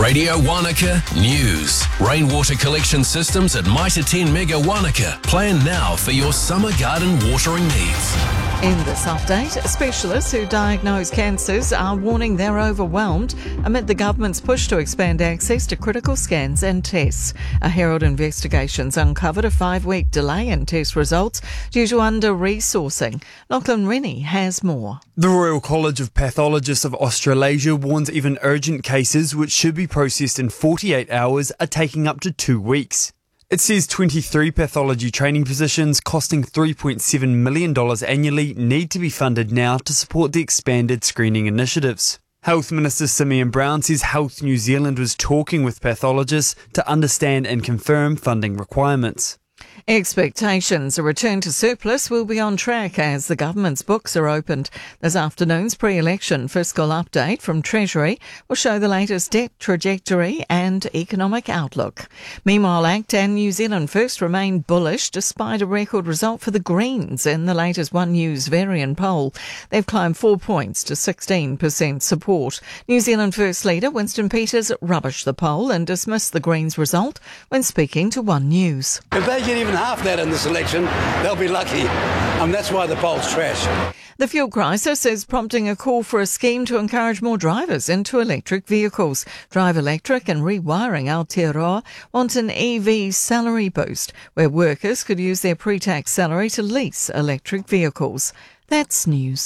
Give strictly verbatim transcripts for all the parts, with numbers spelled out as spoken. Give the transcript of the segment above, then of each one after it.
Radio Wanaka News. Rainwater collection systems at Mitre ten Mega Wanaka. Plan now for your summer garden watering needs. In this update, specialists who diagnose cancers are warning they're overwhelmed amid the government's push to expand access to critical scans and tests. A Herald Investigations uncovered a five-week delay in test results due to under-resourcing. Lachlan Rennie has more. The Royal College of Pathologists of Australasia warns even urgent cases, which should be processed in forty-eight hours, are taking up to two weeks. It says twenty-three pathology training positions costing three point seven million dollars annually need to be funded now to support the expanded screening initiatives. Health Minister Simeon Brown says Health New Zealand was talking with pathologists to understand and confirm funding requirements. Expectations a return to surplus will be on track as the government's books are opened. This afternoon's pre-election fiscal update from Treasury will show the latest debt trajectory and economic outlook. Meanwhile, ACT and New Zealand First remain bullish despite a record result for the Greens in the latest One News Varian poll. They've climbed four points to sixteen percent support. New Zealand First leader Winston Peters rubbished the poll and dismissed the Greens result when speaking to One News. If they get even half that in this election, they'll be lucky. And that's why the poll's trash. The fuel crisis is prompting a call for a scheme to encourage more drivers into electric vehicles. Drive Electric and Rewiring Aotearoa want an E V salary boost, where workers could use their pre-tax salary to lease electric vehicles. That's news.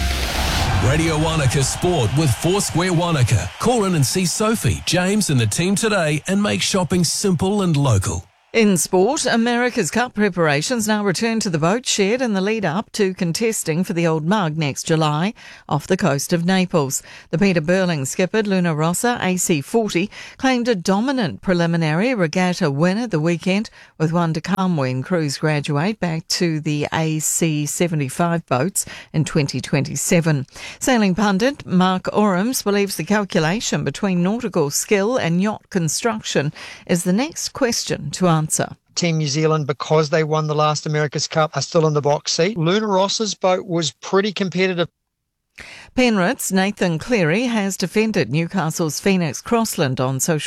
Radio Wanaka Sport with Foursquare Wanaka. Call in and see Sophie, James and the team today and make shopping simple and local. In sport, America's Cup preparations now return to the boat shed in the lead-up to contesting for the Old Mug next July off the coast of Naples. The Peter Burling skippered Luna Rossa A C forty claimed a dominant preliminary regatta win at the weekend, with one to come when crews graduate back to the A C seventy-five boats in twenty twenty-seven. Sailing pundit Mark Orams believes the calculation between nautical skill and yacht construction is the next question to answer. Answer. Team New Zealand, because they won the last America's Cup, are still in the box seat. Luna Rossa's boat was pretty competitive. Penrith's Nathan Cleary has defended Newcastle's Phoenix Crossland on social